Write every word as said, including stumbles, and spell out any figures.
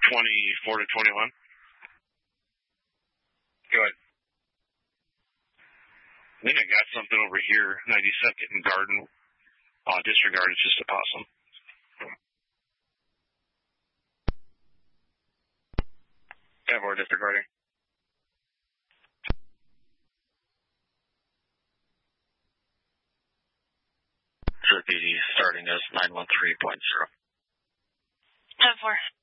twenty-four to twenty-one. Go ahead. I think I got something over here, ninety-second and Garden. Uh, disregard, it's just a possum. Yeah, we're disregarding. P D starting as nine one three point zero. ten four.